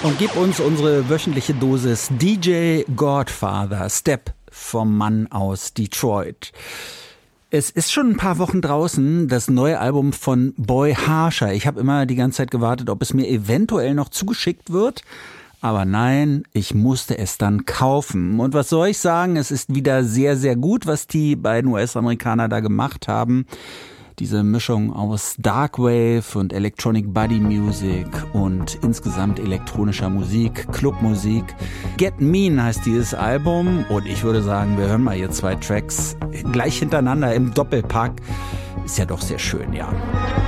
Und gib uns unsere wöchentliche Dosis DJ Godfather, Step vom Mann aus Detroit. Es ist schon ein paar Wochen draußen, das neue Album von Boy Harsher. Ich habe immer die ganze Zeit gewartet, ob es mir eventuell noch zugeschickt wird. Aber nein, ich musste es dann kaufen. Und was soll ich sagen? Es ist wieder sehr, sehr gut, was die beiden US-Amerikaner da gemacht haben. Diese Mischung aus Darkwave und Electronic Body Music und insgesamt elektronischer Musik, Clubmusik. Get Mean heißt dieses Album und ich würde sagen, wir hören mal hier 2 Tracks gleich hintereinander im Doppelpack. Ist ja doch sehr schön, ja.